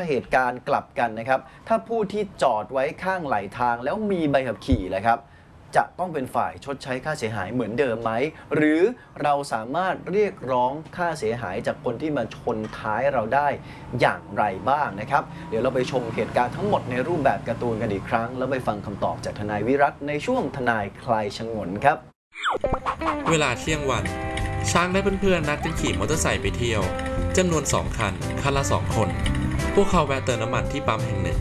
เหตุการณ์กลับกันนะครับถ้าผู้ที่จอดไว้ข้างไหลทางแล้วมีใบขับขี่แหละครับจะต้องเป็นฝ่ายชดใช้ค่าเสียหายเหมือนเดิมไหมหรือเราสามารถเรียกร้องค่าเสียหายจากคนที่มาชนท้ายเราได้อย่างไรบ้างนะครับเดี๋ยวเราไปชมเหตุการณ์ทั้งหมดในรูปแบบการ์ตูนกันอีกครั้งแล้วไปฟังคำตอบจากทนายวิรัตในช่วงทนายคลายฉงนครับเวลาเที่ยงวันช้างและเพื่อนๆนัดกันขี่มอเตอร์ไซค์ไปเที่ยวจำนวน2 คันคันละ2 คนพวกเขาแวะเติมน้ำมันที่ปั๊มแห่งหนึ่ง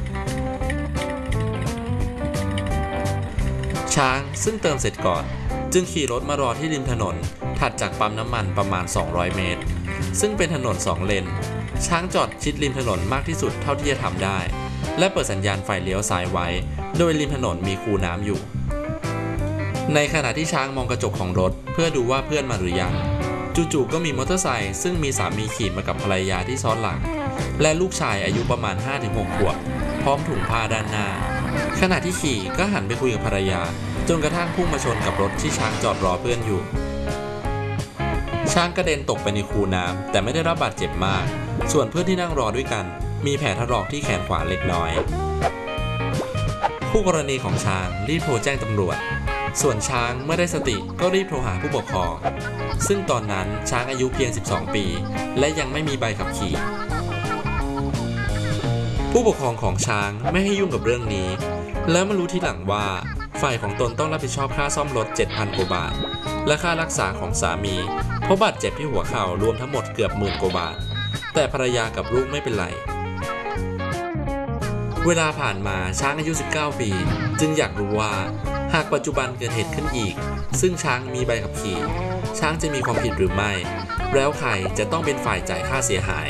ช้างซึ่งเติมเสร็จก่อนจึงขี่รถมารอที่ริมถนนถัดจากปั๊มน้ำมันประมาณ200 เมตรซึ่งเป็นถนน2 เลนช้างจอดชิดริมถนนมากที่สุดเท่าที่จะทำได้และเปิดสัญญาณไฟเลี้ยวซ้ายไว้โดยริมถนนมีคูน้ำอยู่ในขณะที่ช้างมองกระจกของรถเพื่อดูว่าเพื่อนมาหรือยังจู่ๆก็มีมอเตอร์ไซค์ซึ่งมีสามีขี่มากับภรรยาที่ซ้อนหลังและลูกชายอายุประมาณ 5-6 ขวบพร้อมถุงผ้าด้านหน้าขณะที่ขี่ก็หันไปคุยกับภรรยาจนกระทั่งพุ่งมาชนกับรถที่ช้างจอดรอเพื่อนอยู่ช้างกระเด็นตกไปในคูน้ำแต่ไม่ได้รับบาดเจ็บมากส่วนเพื่อนที่นั่งรอด้วยกันมีแผลถลอกที่แขนขวาเล็กน้อยคู่กรณีของช้างรีบโทรแจ้งตำรวจส่วนช้างเมื่อได้สติก็รีบโทรหาผู้ปกครองซึ่งตอนนั้นช้างอายุเพียง12 ปีและยังไม่มีใบขับขี่ผู้ปกครองของช้างไม่ให้ยุ่งกับเรื่องนี้แล้วมารู้ทีหลังว่าฝ่ายของตนต้องรับผิดชอบค่าซ่อมรถ 7,000 กว่าบาทและค่ารักษาของสามีเพราะบาดเจ็บที่หัวเข่ารวมทั้งหมดเกือบ10,000 กว่าบาทแต่ภรรยากับลูกไม่เป็นไรเวลาผ่านมาช้างอายุ 19 ปีจึงอยากรู้ว่าหากปัจจุบันเกิดเหตุขึ้นอีกซึ่งช้างมีใบขับขี่ช้างจะมีความผิดหรือไม่แล้วใครจะต้องเป็นฝ่ายจ่ายค่าเสียหาย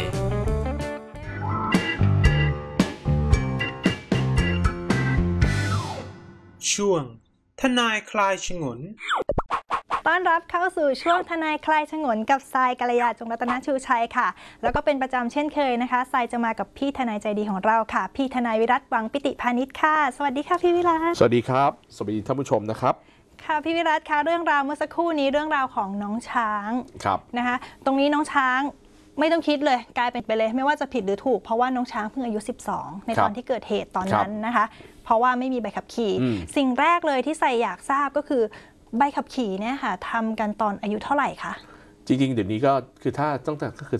ช่วงทนายคลายฉงนต้อนรับเข้าสู่ช่วงทนายคลายฉงนกับทรายกัลยาจงรัตนชูชัยค่ะแล้วก็เป็นประจำเช่นเคยนะคะทรายจะมากับพี่ทนายใจดีของเราค่ะพี่ทนายวิรัตหวังปิติพานิชค่ะสวัสดีค่ะพี่วิรัตสวัสดีครับสวัสดีท่านผู้ชมนะครับค่ะพี่วิรัตคะเรื่องราวเมื่อสักครู่นี้เรื่องราวของน้องช้างครับนะคะตรงนี้น้องช้างไม่ต้องคิดเลยกลายเป็นไปเลยไม่ว่าจะผิดหรือถูกเพราะว่าน้องช้างเพิ่งอายุ12ในตอนที่เกิดเหตุตอนนั้นนะคะเพราะว่าไม่มีใบขับขี่สิ่งแรกเลยที่ใส่อยากทราบก็คือใบขับขี่เนี่ยค่ะทำกันตอนอายุเท่าไหร่คะจริงๆเดี๋ยวนี้ก็คือถ้าตั้งแต่ก็คือ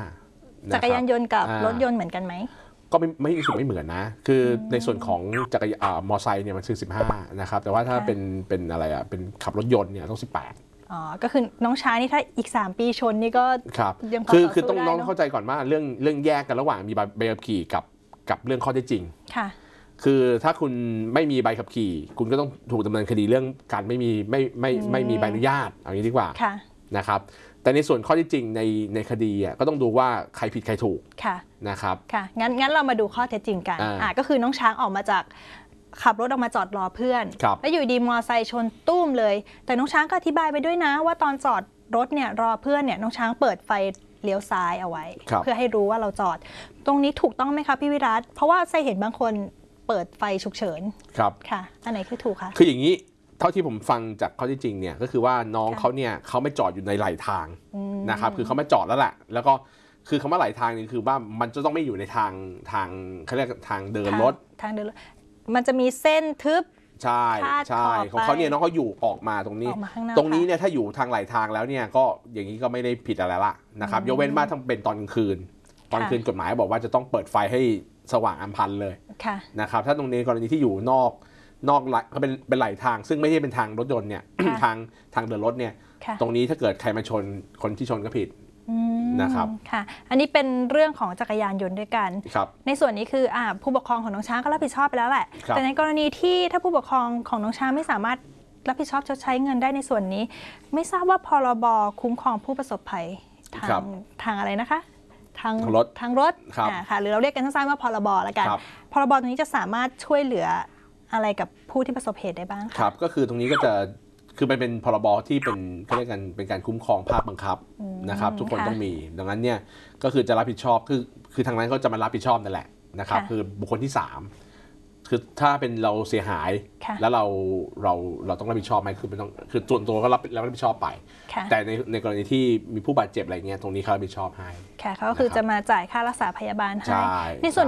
15 จักรยานยนต์กับรถยนต์เหมือนกันไหมก็ไม่รู้สึกไม่เหมือนนะคือในส่วนของจักรยานมอไซค์เนี่ยมันคือ15นะครับแต่ว่าถ้าเป็นอะไรอ่ะเป็นขับรถยนต์เนี่ยต้อง18 อ๋อก็คือน้องช้างนี่ถ้าอีก3 ปีชนนี่ก็ยังพอคือต้องน้องเข้าใจก่อนว่าเรื่องแยกกันระหว่างมีใบขับขี่กับเรื่องข้อเท็จจริงค่ะคือถ้าคุณไม่มีใบขับขี่คุณก็ต้องถูกดำเนินคดีเรื่องการไม่มีใบอนุญาตเอางี้ดีกว่านะครับแต่ในส่วนข้อที่จริงในคดีก็ต้องดูว่าใครผิดใครถูกนะครับค่ะงั้นเรามาดูข้อเท็จจริงกันก็คือน้องช้างออกมาจากขับรถออกมาจอดรอเพื่อนแล้วอยู่ดีมอไซค์ชนตุ้มเลยแต่น้องช้างก็อธิบายไปด้วยนะว่าตอนจอดรถเนี่ยรอเพื่อนเนี่ยน้องช้างเปิดไฟเลี้ยวซ้ายเอาไว้เพื่อให้รู้ว่าเราจอดตรงนี้ถูกต้องไหมคะพี่วิรัตเพราะว่าใส่เห็นบางคนเปิดไฟฉุกเฉินครับค่ะอันไหนคือถูกคะคืออย่างนี้เท่าที่ผมฟังจากข้อที่จริงเนี่ยก็คือว่าน้องเขาเนี่ยเขาไม่จอดอยู่ในไหลทางนะครับคือเขาไม่จอดแล้วแหละแล้วก็คือคำว่าไหลทางนี่คือว่ามันจะต้องไม่อยู่ในทางเขาเรียกทางเดินรถมันจะมีเส้นทึบใช่ของเขาเนี่ยน้องเขาอยู่ออกมาตรงนี้เนี่ยถ้าอยู่ทางไหลทางแล้วเนี่ยก็อย่างนี้ก็ไม่ได้ผิดอะไรละนะครับยกเว้นว่าต้องเป็นตอนกลางคืนกฎหมายบอกว่าจะต้องเปิดไฟให้สว่างอัมพันเลยนะครับถ้าตรงนี้กรณีที่อยู่นอกก็เป็นไหลทางซึ่งไม่ใช่เป็นทางรถยนต์เนี่ยทางเดินรถเนี่ยตรงนี้ถ้าเกิดใครมาชนคนที่ชนก็ผิดนะครับค่ะอันนี้เป็นเรื่องของจักรยานยนต์ด้วยกันในส่วนนี้คือผู้ปกครองของน้องช้างก็รับผิดชอบไปแล้วแหละแต่ในกรณีที่ถ้าผู้ปกครองของน้องช้างไม่สามารถรับผิดชอบชดใช้เงินได้ในส่วนนี้ไม่ทราบว่าพรบคุ้มครองผู้ประสบภัยทางอะไรนะคะทางรถค่ะหรือเราเรียกกันสั้นๆว่าพรบละกันพรบตรงนี้จะสามารถช่วยเหลืออะไรกับผู้ที่ประสบเหตุได้บ้างครับก็คือตรงนี้ก็จะคือมันเป็นพรบที่เขาเรียกกันเป็นการคุ้มครองภาคบังคับนะครับทุกคนต้องมีดังนั้นเนี่ยก็คือจะรับผิดชอบคือทางนั้นก็จะมารับผิดชอบนั่นแหละนะครับคือบุคคลที่3คือถ้าเป็นเราเสียหายแล้วเราต้องรับผิดชอบไหมคือเป็นต้องคือตัวก็รับผิดชอบไปแต่ในกรณีที่มีผู้บาดเจ็บอะไรเงี้ยตรงนี้เขารับผิดชอบให้ค่ะเขาคือจะมาจ่ายค่ารักษาพยาบาลให้ในส่วน